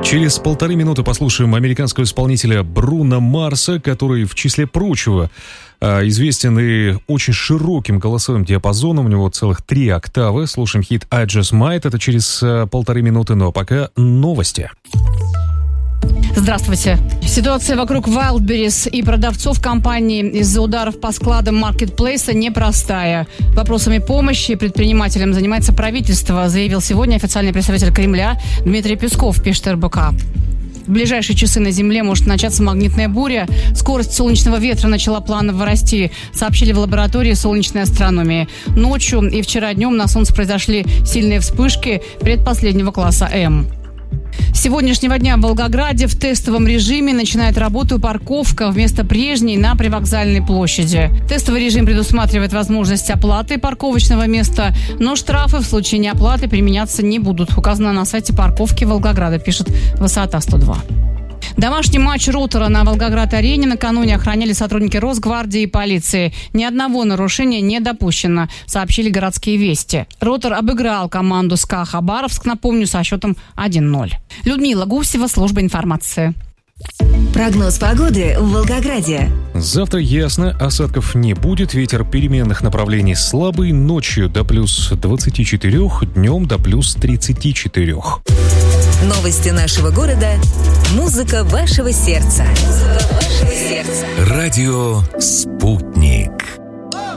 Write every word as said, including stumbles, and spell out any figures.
Через полторы минуты послушаем американского исполнителя Бруно Марса, который, в числе прочего, известен и очень широким голосовым диапазоном. У него целых три октавы. Слушаем хит «I Just Might». Это через полторы минуты, но пока новости. Здравствуйте. Ситуация вокруг Wildberries и продавцов компании из-за ударов по складам маркетплейса непростая. Вопросами помощи предпринимателям занимается правительство, заявил сегодня официальный представитель Кремля Дмитрий Песков, пишет эр бэ ка. В ближайшие часы на Земле может начаться магнитная буря. Скорость солнечного ветра начала планово расти, сообщили в лаборатории солнечной астрономии. Ночью и вчера днем на Солнце произошли сильные вспышки предпоследнего класса М. С сегодняшнего дня в Волгограде в тестовом режиме начинает работу парковка вместо прежней на Привокзальной площади. Тестовый режим предусматривает возможность оплаты парковочного места, но штрафы в случае неоплаты применяться не будут. Указано на сайте парковки Волгограда, пишет Высота сто два. Домашний матч Ротора на Волгоград-арене накануне охраняли сотрудники Росгвардии и полиции. Ни одного нарушения не допущено, сообщили городские вести. Ротор обыграл команду СКА Хабаровск, напомню, со счетом один ноль. Людмила Гусева, служба информации. Прогноз погоды в Волгограде. Завтра ясно, осадков не будет, ветер переменных направлений слабый, ночью до плюс двадцати четырёх, днем до плюс тридцати четырёх. Новости нашего города. Музыка вашего сердца. Музыка вашего сердца. Радио «Спутник».